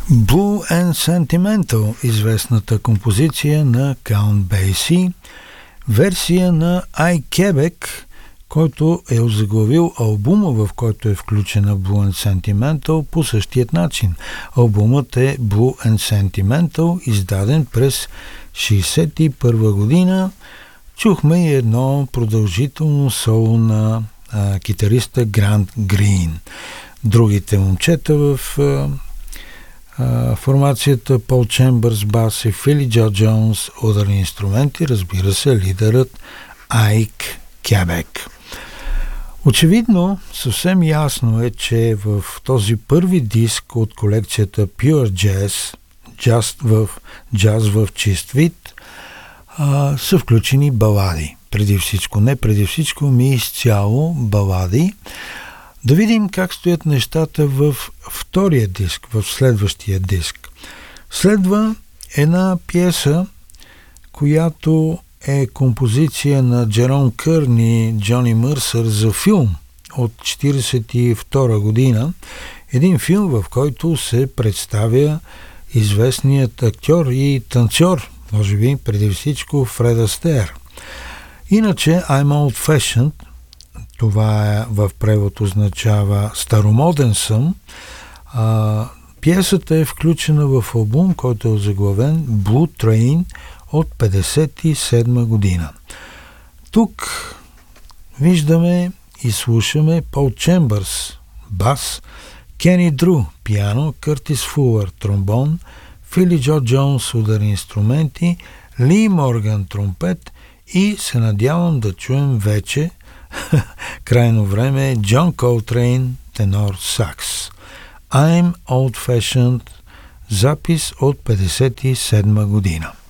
Blue and Sentimental, известната композиция на Count Basie, версия на I Quebec, който е озаглавил албума, в който е включена Blue and Sentimental по същият начин. Албумът е Blue and Sentimental, издаден през 1961 година. Чухме и едно продължително соло на китариста Грант Грин. Другите момчета в формацията Пол Чембърс бас и Фили Джо Джонс, ударни инструменти, разбира се, лидерът Айк Кебек. Очевидно, съвсем ясно е, че в този първи диск от колекцията Pure Jazz, джаз в чист вид, са включени балади. Преди всичко ми изцяло балади. Да видим как стоят нещата в втория диск, в следващия диск. Следва една пиеса, която е композиция на Джером Кърн и Джони Мърсър за филм от 1942 година. Един филм, в който се представя известният актьор и танцор, може би преди всичко Фред Астер. Иначе I'm Old Fashioned, това в превод означава старомоден съм. Пиесата е включена в албум, който е озаглавен Blue Train от 1957 година. Тук виждаме и слушаме Пол Чембърс бас, Кени Дру пиано, Къртис Фулър тромбон, Фили Джо Джонс ударни инструменти, Ли Морган тромпет и се надявам да чуем вече крайно време е Джон Колтрейн тенор сакс. I'm Old Fashioned, запис от 1957 година.